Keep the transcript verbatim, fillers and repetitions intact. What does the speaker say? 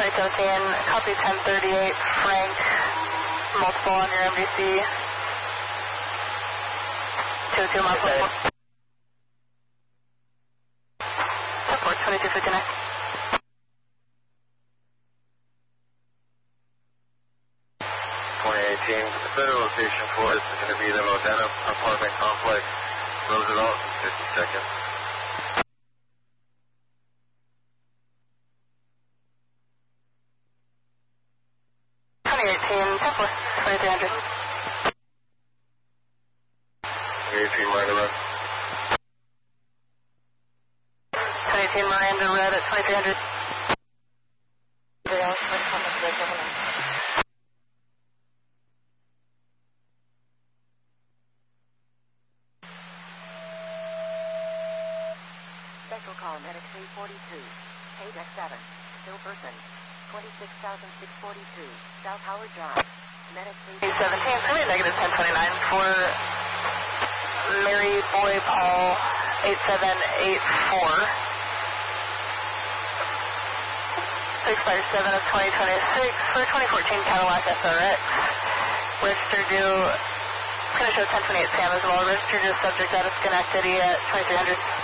twenty seventeen, copy ten thirty-eight, Frank, multiple on your M D C. two two mile four. Support twenty-two fifty-nine. twenty eighteen, the federal location for us is going to be the Modena apartment complex, Roosevelt, fifty seconds. twenty eighteen, ten four, twenty-three hundred. twenty eighteen, Miranda Red. twenty eighteen, Miranda Red at twenty-three hundred. Special call medic three forty-two, eight X seven, still person, twenty-six thousand six forty-two, South Howard Drive, medic three seventeen, for me negative ten twenty-nine for Mary Boy Paul eight seven eight four. six five seven of twenty twenty-six for twenty fourteen Cadillac S R X. Registered to, it's going to show ten twenty-eight Sam as well. Registered to subject out of Schenectady at twenty-three hundred.